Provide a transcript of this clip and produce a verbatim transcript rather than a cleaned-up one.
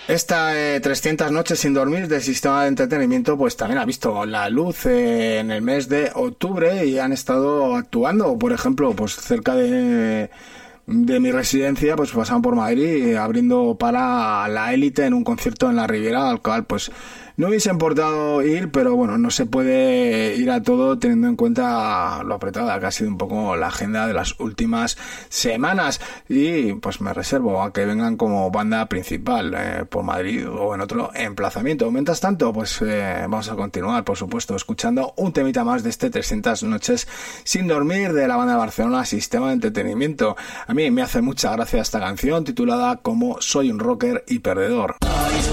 Esta eh, trescientas noches sin dormir del sistema de entretenimiento pues también ha visto la luz eh, en el mes de octubre y han estado actuando, por ejemplo, pues cerca de, de mi residencia, pues pasaban por Madrid abriendo para La Élite en un concierto en la Riviera, al cual pues no hubiese importado ir, pero bueno, no se puede ir a todo teniendo en cuenta lo apretada que ha sido un poco la agenda de las últimas semanas y pues me reservo a que vengan como banda principal eh, por Madrid o en otro emplazamiento. Mientras tanto, pues eh, vamos a continuar, por supuesto, escuchando un temita más de este trescientas noches sin dormir de la banda de Barcelona Sistema de Entretenimiento. A mí me hace mucha gracia esta canción titulada como Soy un rocker y perdedor.